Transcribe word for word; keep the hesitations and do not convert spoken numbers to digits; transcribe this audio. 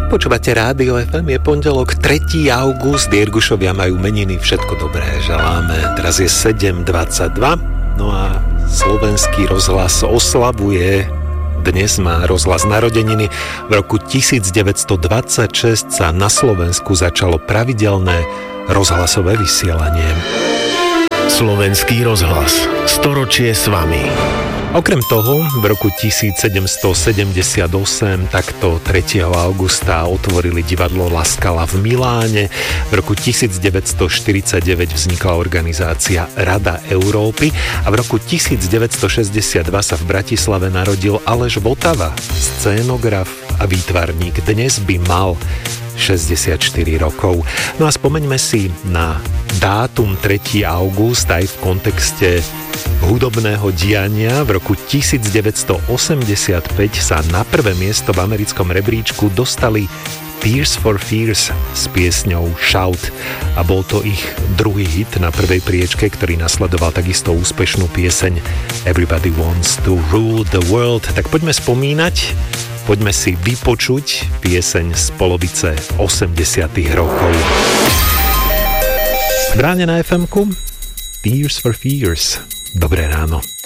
Počúvate Rádio ef em, je pondelok tretieho augusta, Jirgušovia majú meniny, všetko dobré želáme. Teraz je sedem dvadsaťdva, no a Slovenský rozhlas oslavuje, dnes má rozhlas narodeniny. V roku devätnásťstodvadsaťšesť sa na Slovensku začalo pravidelné rozhlasové vysielanie. Slovenský rozhlas, storočie s vami. Okrem toho, v roku tisícsedemstosedemdesiatosem takto tretieho augusta otvorili divadlo La Scala v Miláne. V roku devätnásťstoštyridsaťdeväť vznikla organizácia Rada Európy a v roku devätnásťstošesťdesiatdva sa v Bratislave narodil Aleš Votava, scénograf a výtvarník. Dnes by mal šesťdesiatštyri rokov. No a spomeňme si na dátum tretieho augusta aj v kontexte hudobného diania. V roku devätnásťstoosemdesiatpäť sa na prvé miesto v americkom rebríčku dostali Tears for Fears s piesňou Shout a bol to ich druhý hit na prvej priečke, ktorý nasledoval takisto úspešnú pieseň Everybody Wants to Rule the World. Tak poďme spomínať, poďme si vypočuť pieseň z polovice osemdesiatych rokov. Bráne na ef emku Tears for Fears. Dobré ráno.